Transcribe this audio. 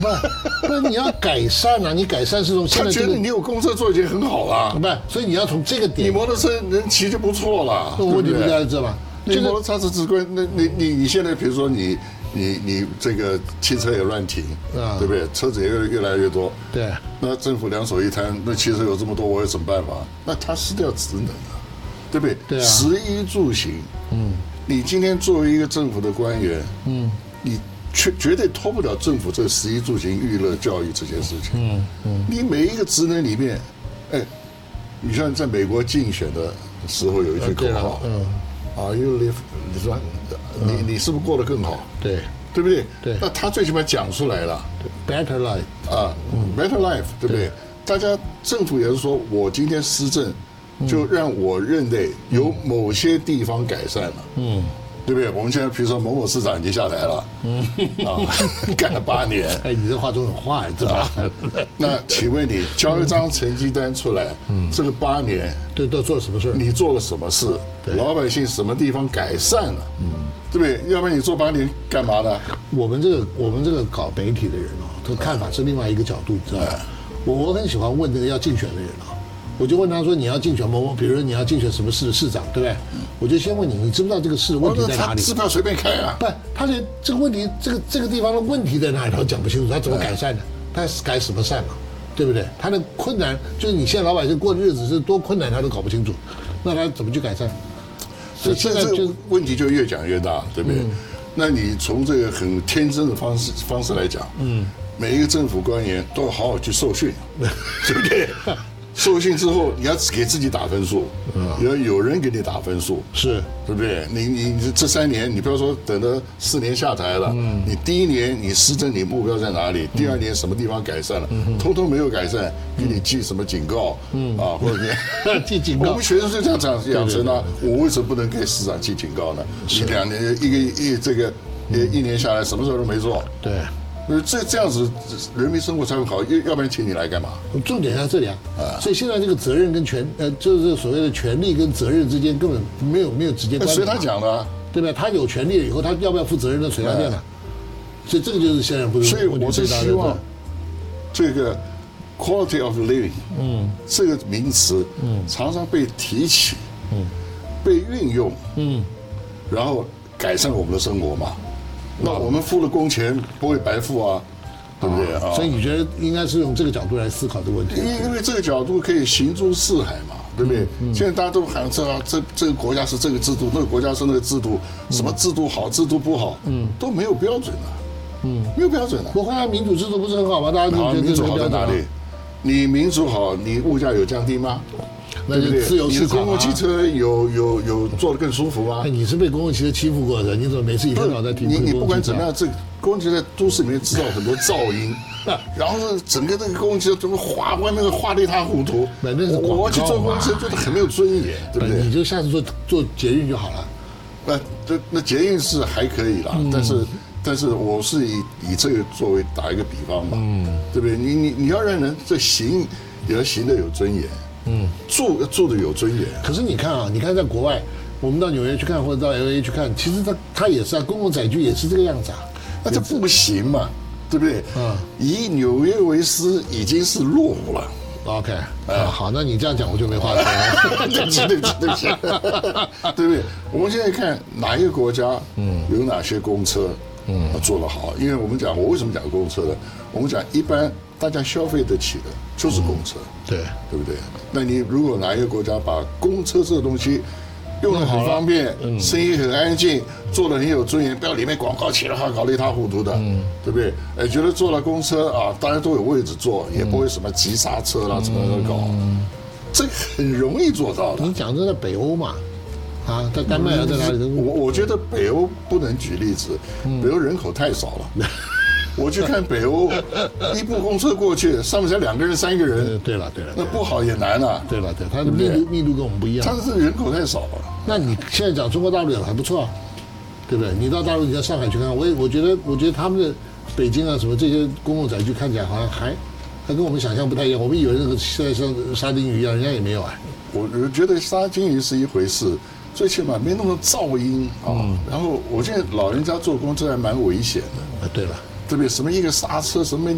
不，你要改善啊！你改善是从现在他觉得你有公车坐已经很好了， 不，所以你要从这个点， 你摩托车能骑就不错了。 问题不在这嘛？ 你摩托车是直观，那你现在比如说你这个汽车也乱停，对不对？车子也越来越多， 对。 那政府两手一摊，那汽车有这么多，我有什么办法？那他失掉职能了，对不对？ 对啊。 食衣住行，你今天作为一个政府的官员，你绝对脱不了政府这食衣住行、娱乐、教育这些事情，你每一个职能里面，哎，你像在美国竞选的时候有一句口号，Are you live？ 你是不是过得更好？ 对不对？ 对。 那他最起码讲出来了 ，Better life 啊，Better life， 对不对？大家政府也是说，我今天施政，就让我认为有某些地方改善了，对不对？我们现在比如说某某市长已经下台了，干了8年。 哎，你这话都很坏，知道吧？ 那请问你交一张成绩单出来，这个8年， 对，都做了什么事？ 你做了什么事？老百姓什么地方改善了？对不对？要不然你做8年干嘛呢？ 我们这个搞媒体的人哦，这看法是另外一个角度，你知道吗？我很喜欢问这个要竞选的人啊。我就问他说：“你要竞选某，比如说你要竞选什么市的市长，对不对？”我就先问你，你知不知道这个市的问题在哪里？ 支票随便开啊！ 不，他连这个问题，这个地方的问题在哪里，他都讲不清楚，他怎么改善呢？他改什么善嘛？对不对？他的困难就是你现在老百姓过的日子是多困难，他都搞不清楚，那他怎么去改善？ 所以现在就问题就越讲越大，对不对？那你从这个很天真的方式来讲，每一个政府官员都要好好去受训，对不对？受训之后，你要给自己打分数，要有人给你打分数， 是， 对不对？你这3年，你不要说等了4年下台了，你第1年你施政你目标在哪里？第2年什么地方改善了？通通没有改善，给你记什么警告啊，或者记警告。 我们学生是这样养成的，我为什么不能给市长记警告呢？你2年1年下来，什么事都没做， 对。 这样子，人民生活才会好。要不然请你来干嘛？ 重点在这里啊！所以现在这个责任跟就是所谓的权利跟责任之间根本没有直接关联。 随他讲的， 对吧？他有权利了以后，他要不要负责任，那随他便了。所以这个就是现在不是。 所以我是希望这个 quality of living， 这个名词，常常被提起，被运用，然后改善我们的生活嘛。那我们付了工钱不会白付啊，对不对啊？ 所以你觉得应该是用这个角度来思考这个问题？ 因为这个角度可以行诸四海嘛，对不对？现在大家都喊这个国家是这个制度，那个国家是那个制度，什么制度好，制度不好，都没有标准的，没有标准的。 我看民主制度不是很好吗？大家觉得民主好在哪里？你民主好，你物价有降低吗？ 那就自由市场啊！ 公共汽车有坐得更舒服吗？ 你是被公共汽车欺负过的，你怎么每次一天到晚在提？ 你不管怎么样，这公共汽车在都市里面制造很多噪音，然后呢，整个这个公共汽车怎么外面画得一塌糊涂？我去坐公共汽车坐得很没有尊严，对不对？ 你就下次坐捷运就好了。 那捷运是还可以啦，但是我是以这个作为打一个比方嘛，对不对？你要让人这行也要行得有尊严。住的有尊严。 可是你看啊，你看在国外，我们到纽约去看，或者到 LA 去看，其实它也是啊，公共载具也是这个样子啊。 那这不行嘛，对不对？以纽约为师已经是落伍了。 OK， 好，那你这样讲我就没话说了。 对不起，对不对？我们现在看哪一个国家，有哪些公车，做得好？因为我为什么讲公车呢？我们讲一般大家消费得起的就是公车， 对不对？那你如果哪一个国家把公车这个东西用得很方便，声音很安静，做得很有尊严，不要里面广告起来搞得一塌糊涂的，对不对？觉得坐了公车啊，大家都有位置坐，也不会什么急刹车啦，怎么搞，这很容易做到的。 你讲这在北欧嘛？啊，在丹麦啊，在哪里？ 我觉得北欧不能举例子，北欧人口太少了。我去看北欧，一部公车过去，上面才2个人、3个人。对了，那不好也难啊。对， 它的密度跟我们不一样。 它是人口太少了。 那你现在讲中国大陆还不错啊，对不对？你到大陆，你在上海去看，我觉得他们的北京啊什么这些公共载具看起来好像还跟我们想象不太一样。我们以为那个现在像沙丁鱼一样，人家也没有啊。我觉得沙丁鱼是一回事。最起码没那么噪音啊，然后我现在老人家坐公车还蛮危险的。 对了。 对不对？什么一个刹车，什么